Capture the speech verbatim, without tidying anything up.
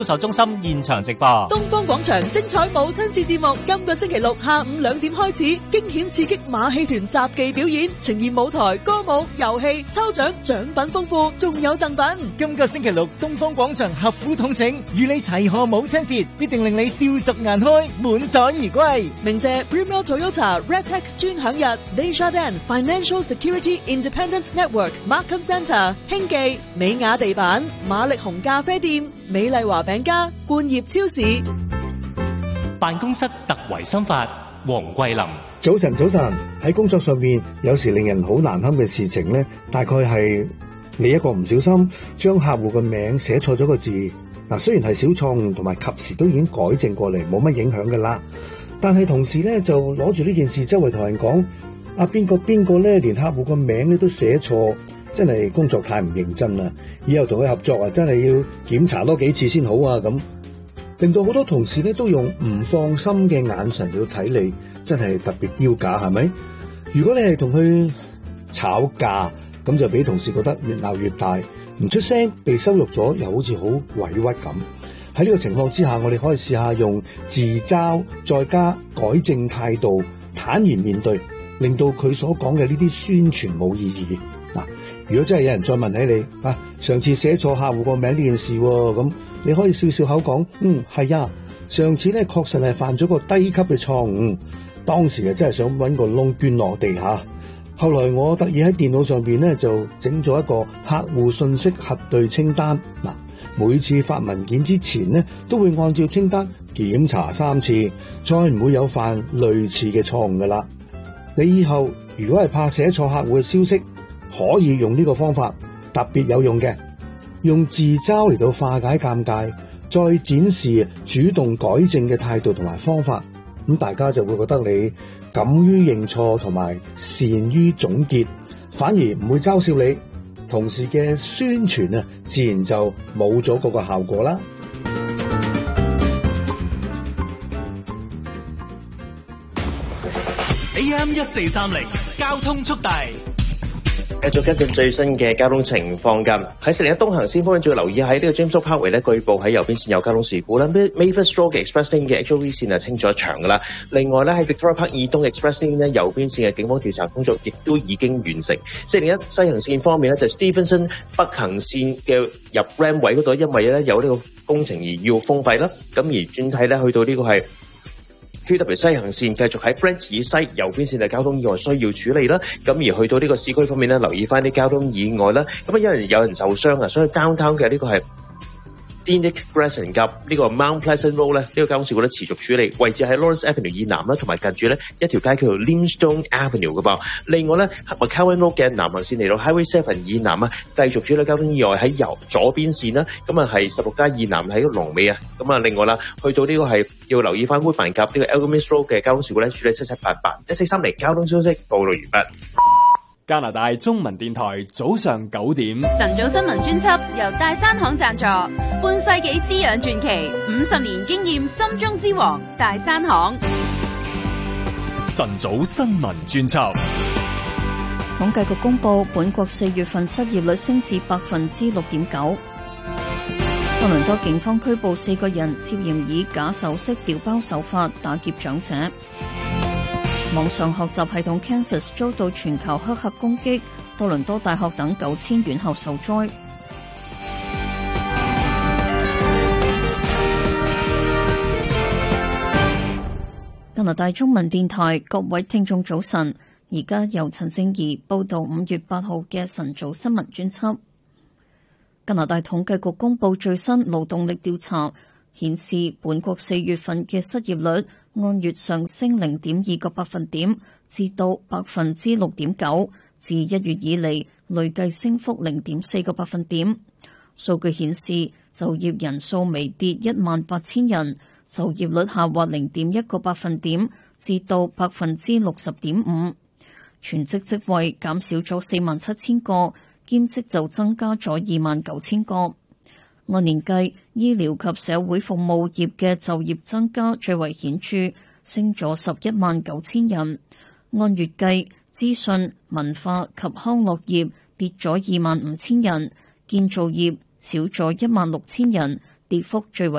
銷售中心現場直播。 東方廣場精彩母親節節目，今個星期六下午兩點開始，驚險刺激馬戲團雜技表演，呈現舞台、歌舞、遊戲、抽獎，獎品豐富，仲有贈品。 今個星期六，東方廣場合府統請，與你齊賀母親節，必定令你笑逐顏開，滿載而歸。 鳴謝 Brembo Toyota Red Tech 專享日 Desjardins Financial Security Independent Network Markham Centre 興記美雅地板馬力紅咖啡店美麗華餅家冠業超市。 辦公室特維心法，黃桂林。 早晨，早晨。喺工作上面，有時令人好難堪嘅事情呢，大概係你一個唔小心將客戶嘅名寫錯咗個字。嗱，雖然係小錯誤，同埋及時都已經改正過嚟，冇乜影響噶啦。但係同事咧就攞住呢件事周圍同人講，啊邊個邊個咧連客戶個名咧都寫錯，真係工作太唔認真啦！以後同佢合作啊，真係要檢查多幾次先好啊！咁令到好多同事咧都用唔放心嘅眼神去睇你，真係特別丟架，係咪？如果你係同佢吵架，咁就俾同事覺得越鬧越大，唔出聲被羞辱咗，又好似好委屈咁。喺呢個情況之下，我哋可以試下用自嘲再加改正態度，坦然面對，令到佢所講嘅呢啲宣傳冇意義。嗱，如果真係有人再問起你啊，上次寫錯客戶個名呢件事，咁你可以笑笑口講，嗯，係啊，上次咧確實係犯咗個低級嘅錯誤，當時啊真係想搵個窿捐落地下。後來我特意喺電腦上邊咧就整咗一個客戶信息核對清單。嗱，每次發文件之前呢，都會按照清單檢查三次，再唔會有犯類似嘅錯誤噶啦。你以後如果係怕寫錯客戶嘅消息，可以用呢個方法，特別有用嘅，用自嘲嚟到化解尷尬，再展示主動改正嘅態度同埋方法，咁大家就會覺得你敢於認錯同埋善於總結，反而唔會嘲笑你。同時嘅宣傳啊，自然就冇咗嗰個效果啦。 A M 一四三零交通速遞， 繼續跟進最新嘅交通情況㗎。喺四零一東行先方面，仲要留意喺呢個 James Parkway 圍咧，據報喺右邊線有交通事故啦。Mavis Road 嘅 Express Lane 嘅 H O V 線係清咗場㗎啦。另外咧喺 Victoria Park 以東 Express Lane 咧右邊線嘅警方調查工作亦都已經完成。四零一西行線方面咧，就 Stevenson 北行線嘅入 Ram 位嗰度，因為咧有呢個工程而要封閉啦。咁而轉睇咧去到呢個係Q W 西行線繼續喺 Brent 以西右邊線嘅交通意外需要處理啦，咁而去到呢個市區方面咧，留意翻啲交通意外啦，咁啊有人有人受傷啊，所以 downtown 嘅呢個係 Dinik Crescent 及呢個 Mount Pleasant Road 咧，呢個交通事故咧持續處理，位置喺 Lawrence Avenue 以南啦，同埋近住咧一條街叫做 Limestone Avenue 嘅噃。另外咧 McCowan Road 嘅南行線嚟到 Highway Seven 以南啊，繼續處理交通意外喺右左邊線啦，咁啊係十六街以南喺個龍尾啊，咁啊另外啦，去到呢個係要留意翻 Woodbine 及呢個 Algomis Road 嘅交通事故咧，處理七七八八。一四三零交通消息報道完畢。 加拿大中文電台早上九點， 晨早新聞專輯由大山行贊助，半世紀滋養傳奇，五十年經驗心中之王大山行。 晨早新聞專輯。 統計局公布，本國四月份失業率升至百分之六點九。多倫多警方拘捕四個人，涉嫌以假首飾調包手法打劫長者。網上學習系統 Canvas 遭到全球黑客攻擊，多倫多大學等九千院校受災。加拿大中文電台，各位聽眾早晨，而家由陳正儀報道五月八號嘅晨早新聞專輯。加拿大統計局公布最新勞動力調查，顯示本國四月份嘅失業率按月上升零點二個百分點，至到百分之六點九，自一月以嚟累計升幅零點四個百分點。數據顯示就業人數微跌一萬八千人，就業率下滑零點一個百分點，至到百分之六十點五。全職職位減少咗四萬七千個，兼職就增加咗二萬九千個。按年計，醫療及社會服務業嘅就業增加最為顯著，升咗十一萬九千人。按月計，資訊、文化及康樂業跌咗二萬五千人，建造業少咗一萬六千人， 跌幅最為